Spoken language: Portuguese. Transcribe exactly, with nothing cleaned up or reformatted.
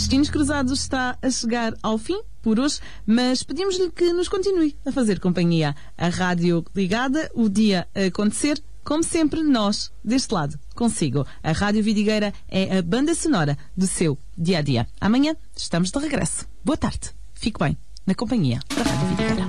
Destinos Cruzados está a chegar ao fim por hoje, mas pedimos-lhe que nos continue a fazer companhia. A rádio ligada, o dia a acontecer, como sempre, nós, deste lado, consigo. A Rádio Vidigueira é a banda sonora do seu dia-a-dia. Amanhã estamos de regresso. Boa tarde. Fique bem na companhia da Rádio Vidigueira.